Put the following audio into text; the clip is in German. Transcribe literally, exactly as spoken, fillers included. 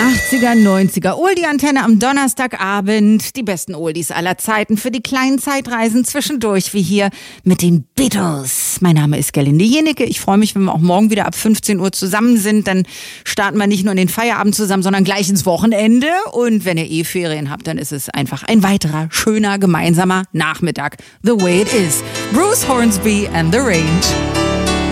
achtziger, neunziger, Oldie-Antenne am Donnerstagabend. Die besten Oldies aller Zeiten für die kleinen Zeitreisen zwischendurch, wie hier mit den Beatles. Mein Name ist Gerlinde Jenecke. Ich freue mich, wenn wir auch morgen wieder ab fünfzehn Uhr zusammen sind. Dann starten wir nicht nur in den Feierabend zusammen, sondern gleich ins Wochenende. Und wenn ihr eh Ferien habt, dann ist es einfach ein weiterer, schöner, gemeinsamer Nachmittag. The way it is. Bruce Hornsby and the Range.